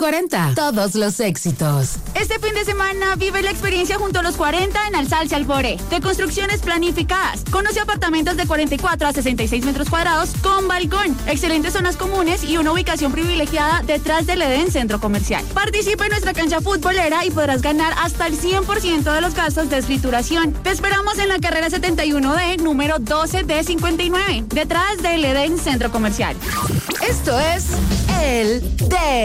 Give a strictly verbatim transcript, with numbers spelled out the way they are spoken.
cuarenta, todos los éxitos. Este fin de semana vive la experiencia junto a los cuarenta en Alsalce Alforé, de construcciones planificadas. Conoce apartamentos de cuarenta y cuatro a sesenta y seis metros cuadrados con balcón, excelentes zonas comunes y una ubicación privilegiada detrás del Edén Centro Comercial. Participa en nuestra cancha futbolera y podrás ganar hasta el cien por ciento de los gastos de escrituración. Te esperamos en la carrera setenta y uno D, número doce D cincuenta y nueve, detrás del Edén Centro Comercial. Esto es El D.